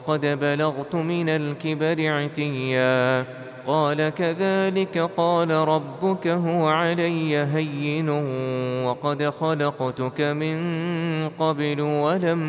قد بلغت من الكبر عتيا قال كذلك قال ربك هو علي هين وقد خلقتك من قبل ولم